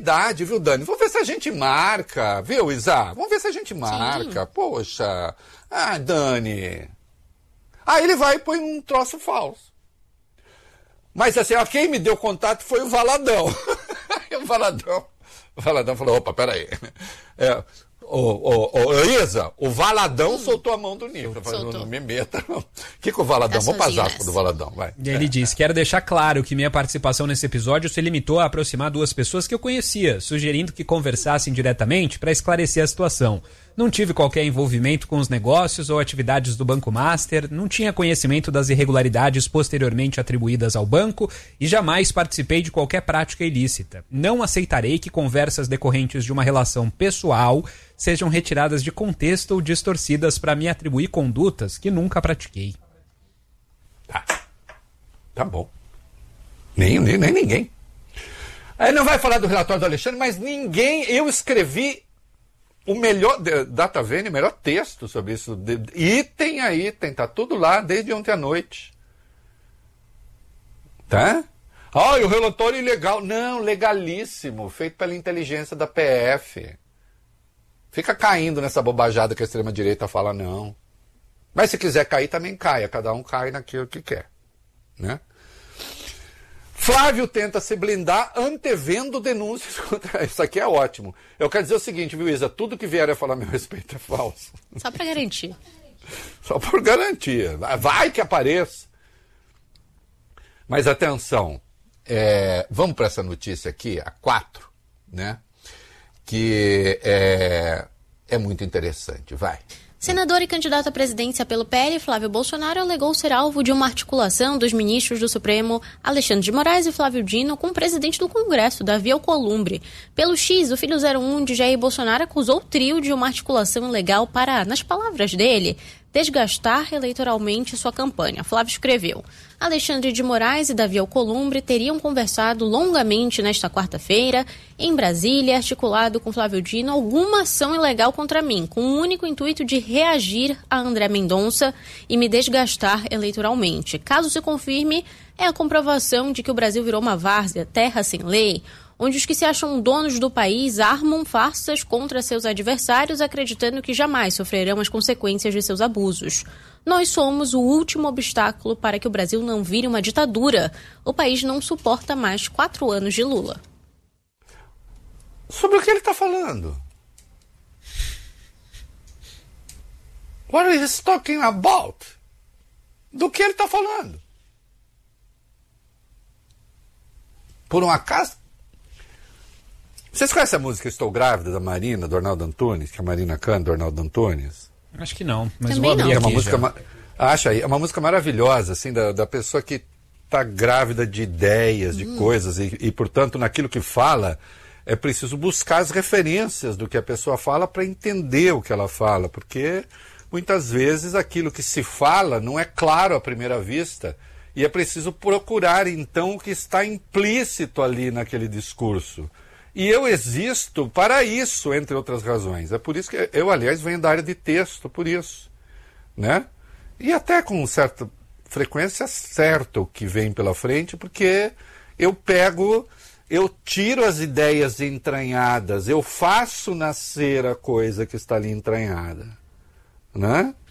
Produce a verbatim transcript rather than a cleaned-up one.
possibilidade, viu, Dani? Vamos ver se a gente marca, viu, Isa? Vamos ver se a gente marca. Sim. Poxa, ah, Dani. Aí ele vai e põe um troço falso. Mas assim, ó, quem me deu contato foi o Valadão. o Valadão. O Valadão falou, opa, peraí. É, Ô, ô, ô, Isa, o Valadão hum. soltou a mão do Nico. Falou, não me meta, não. O que que o Valadão? Tá Vamos para as aspas do Valadão, vai. E ele é. diz, quero deixar claro que minha participação nesse episódio se limitou a aproximar duas pessoas que eu conhecia, sugerindo que conversassem diretamente para esclarecer a situação. Não tive qualquer envolvimento com os negócios ou atividades do Banco Master, não tinha conhecimento das irregularidades posteriormente atribuídas ao banco e jamais participei de qualquer prática ilícita. Não aceitarei que conversas decorrentes de uma relação pessoal sejam retiradas de contexto ou distorcidas para me atribuir condutas que nunca pratiquei. Tá, tá bom. Nem, nem, nem ninguém. Aí não vai falar do relatório do Alexandre, mas ninguém, eu escrevi o melhor, DataVene, o melhor texto sobre isso, item a item, tá tudo lá desde ontem à noite. Tá? Ah, e o relatório ilegal. Não, legalíssimo, feito pela inteligência da P F. Fica caindo nessa bobajada que a extrema-direita fala, não. Mas se quiser cair, também caia, cada um cai naquilo que quer. Né? Flávio tenta se blindar antevendo denúncias contra... Isso aqui é ótimo. Eu quero dizer o seguinte, viu, Isa? Tudo que vier a falar a meu respeito é falso. Só para garantir. Só por garantia. Vai que apareça. Mas atenção, é... vamos para essa notícia aqui, a quatro, né? Que é... é muito interessante. Vai. Senador e candidato à presidência pelo P L, Flávio Bolsonaro, alegou ser alvo de uma articulação dos ministros do Supremo Alexandre de Moraes e Flávio Dino com o presidente do Congresso, Davi Alcolumbre. Pelo X, o filho zero um de Jair Bolsonaro acusou o trio de uma articulação ilegal para, nas palavras dele, desgastar eleitoralmente sua campanha. Flávio escreveu: Alexandre de Moraes e Davi Alcolumbre teriam conversado longamente nesta quarta-feira em Brasília, articulado com Flávio Dino alguma ação ilegal contra mim, com o único intuito de reagir a André Mendonça e me desgastar eleitoralmente. Caso se confirme, é a comprovação de que o Brasil virou uma várzea, terra sem lei, onde os que se acham donos do país armam farsas contra seus adversários, acreditando que jamais sofrerão as consequências de seus abusos. Nós somos o último obstáculo para que o Brasil não vire uma ditadura. O país não suporta mais quatro anos de Lula. Sobre o que ele está falando? What is he talking about? Do que ele está falando? Por um acaso? Vocês conhecem a música Estou Grávida, da Marina, do Arnaldo Antunes, que a Marina canta, do Arnaldo Antunes? Acho que não, mas Também vou abrir não. É uma aqui música, já. ma... Acha aí, é uma música maravilhosa, assim, da, da pessoa que está grávida de ideias, de hum. coisas, e, e, portanto, naquilo que fala, é preciso buscar as referências do que a pessoa fala para entender o que ela fala, porque muitas vezes aquilo que se fala não é claro à primeira vista, e é preciso procurar, então, o que está implícito ali naquele discurso. E eu existo para isso, entre outras razões. É por isso que eu, aliás, venho da área de texto, por isso. Né? E até com certa frequência acerto o que vem pela frente, porque eu pego, eu tiro as ideias entranhadas, eu faço nascer a coisa que está ali entranhada. Né?